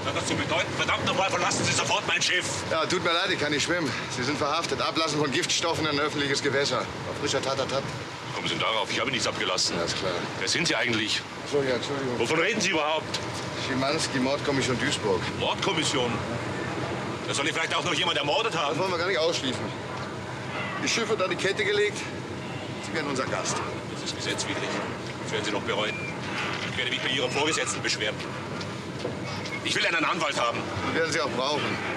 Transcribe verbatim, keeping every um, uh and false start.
Das hat das zu bedeuten? Verdammt nochmal, verlassen Sie sofort mein Schiff. Ja, tut mir leid, ich kann nicht schwimmen. Sie sind verhaftet. Ablassen von Giftstoffen in ein öffentliches Gewässer. Auf frischer Tatatat. Kommen Sie denn darauf? Ich habe nichts abgelassen. Ja, ist klar. Wer sind Sie eigentlich? Ach so, ja, Entschuldigung. Wovon reden Sie überhaupt? Schimanski, Mordkommission Duisburg. Mordkommission? Da soll ich vielleicht auch noch jemand ermordet Das haben? wollen wir gar nicht ausschließen. Ihr Schiff wird an die Kette gelegt. Sie werden unser Gast. Das ist gesetzwidrig. Das werden Sie noch bereuen. Ich werde mich bei Ihrem Vorgesetzten beschweren. Ich will einen Anwalt haben. Den werden Sie auch brauchen.